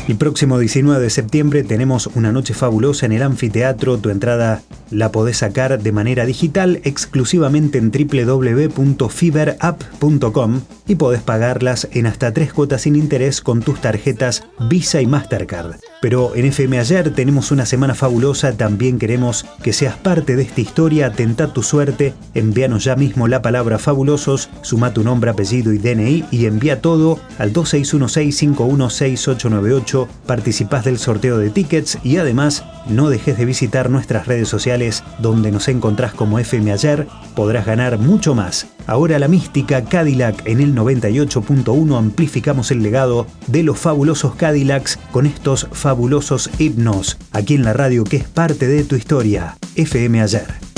El próximo 19 de septiembre tenemos una noche fabulosa en el anfiteatro. Tu entrada la podés sacar de manera digital exclusivamente en www.fiberapp.com y podés pagarlas en hasta 3 cuotas sin interés con tus tarjetas Visa y Mastercard. Pero en FM Ayer tenemos una semana fabulosa. También queremos que seas parte de esta historia. Tentá tu suerte. Envíanos ya mismo la palabra fabulosos. Suma tu nombre, apellido y DNI y envía todo al 2616516898. Participás del sorteo de tickets y además no dejes de visitar nuestras redes sociales donde nos encontrás como FM Ayer. Podrás ganar mucho más. Ahora la mística Cadillac en el 98.1 amplificamos el legado de los fabulosos Cadillacs con estos fabulosos himnos aquí en la radio que es parte de tu historia. FM Ayer.